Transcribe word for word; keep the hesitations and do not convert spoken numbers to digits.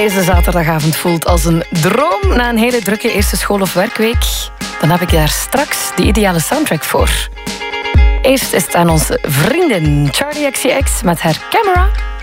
Deze zaterdagavond voelt als een droom na een hele drukke eerste school- of werkweek. Dan heb ik daar straks de ideale soundtrack voor. Eerst is het aan onze vriendin Charli X C X met haar Camera.